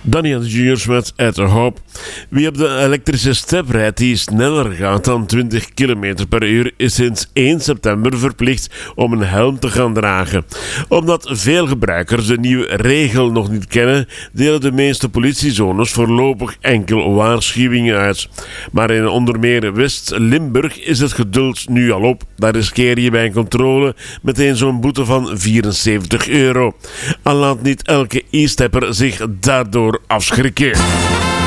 Danny Juniors met At the Hope. Wie op de elektrische step rijdt die sneller gaat dan 20 km per uur is sinds 1 september verplicht om een helm te gaan dragen. Omdat veel gebruikers de nieuwe regel nog niet kennen, delen de meeste politiezones voorlopig enkel waarschuwingen uit. Maar in onder meer West-Limburg is het geduld nu al op. Daar riskeer je bij een controle meteen zo'n boete van €74. Al laat niet elke e-stepper zich daardoor afschrikken.